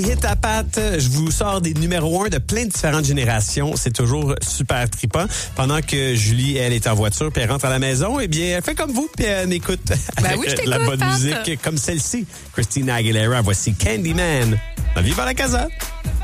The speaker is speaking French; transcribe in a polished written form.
Hit à Pat, je vous sors des numéros 1 de plein de différentes générations. C'est toujours super trippant. Pendant que Julie, elle est en voiture, puis elle rentre à la maison, eh bien, elle fait comme vous, puis elle écoute la bonne Pat. musique comme celle-ci. Christina Aguilera, voici Candyman. Viva la casa!